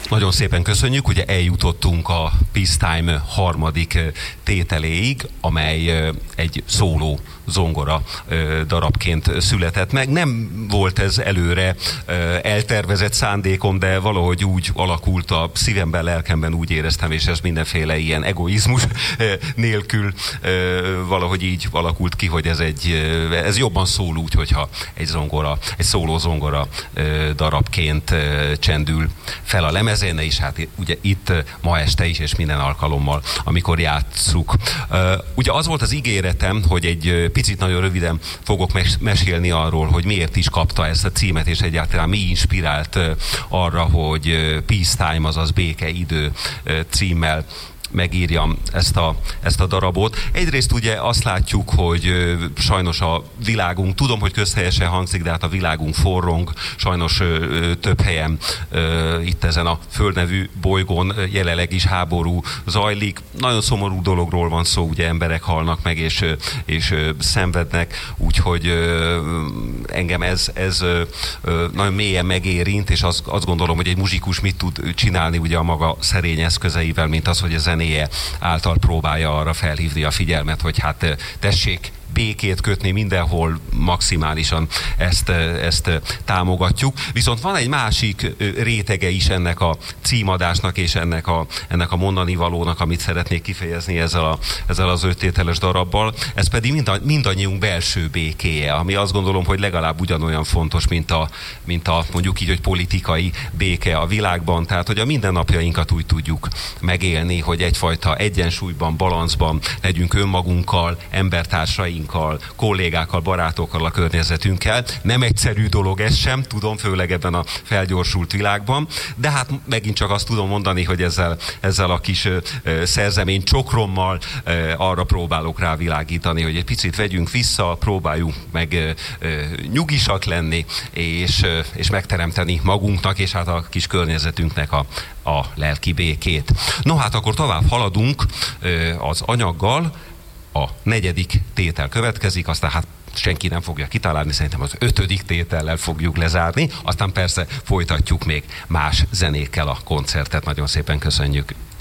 Nagyon szépen köszönjük, ugye eljutottunk a Peacetime harmadik tételéig, amely egy szóló zongora darabként született meg. Nem volt ez előre eltervezett szándékom, de valahogy úgy alakult a szívemben, lelkemben, úgy éreztem, és ez mindenféle ilyen egoizmus nélkül valahogy így alakult ki, hogy ez jobban szól úgy, hogyha egy szóló zongora darabként csendül fel a lemezen, és hát ugye itt ma este is, és minden alkalommal, amikor játsszuk. Ugye az volt az ígéretem, hogy egy picit nagyon röviden fogok mesélni arról, hogy miért is kapta ezt a címet, és egyáltalán mi inspirált arra, hogy Peacetime, azaz békeidő címmel megírjam ezt a darabot. Egyrészt ugye azt látjuk, hogy sajnos a világunk, tudom, hogy közhelyesen hangzik, de hát a világunk forrong, sajnos több helyen itt ezen a földnevű bolygón jelenleg is háború zajlik. Nagyon szomorú dologról van szó, ugye emberek halnak meg és szenvednek, úgyhogy engem ez nagyon mélyen megérint, és azt gondolom, hogy egy muzsikus mit tud csinálni ugye a maga szerény eszközeivel, mint az, hogy a zenéje által próbálja arra felhívni a figyelmet, hogy hát tessék békét kötni mindenhol, maximálisan ezt támogatjuk. Viszont van egy másik rétege is ennek a címadásnak és ennek a mondani valónak, amit szeretnék kifejezni ezzel az 5 tételes darabbal. Ez pedig mindannyiunk belső békéje, ami azt gondolom, hogy legalább ugyanolyan fontos, mint a mondjuk így, hogy politikai béke a világban. Tehát, hogy a mindennapjainkat úgy tudjuk megélni, hogy egyfajta egyensúlyban, balanszban legyünk önmagunkkal, embertársainkkal, kollégákkal, barátokkal, a környezetünkkel. Nem egyszerű dolog ez sem, tudom, főleg ebben a felgyorsult világban, de hát megint csak azt tudom mondani, hogy ezzel a kis szerzemény csokrommal arra próbálok rávilágítani, hogy egy picit vegyünk vissza, próbáljunk meg nyugisak lenni, és megteremteni magunknak, és hát a kis környezetünknek a lelki békét. No hát akkor tovább haladunk az anyaggal. A 4. tétel következik, aztán hát senki nem fogja kitalálni, szerintem az 5. tétellel fogjuk lezárni, aztán persze folytatjuk még más zenékkel a koncertet. Nagyon szépen köszönjük.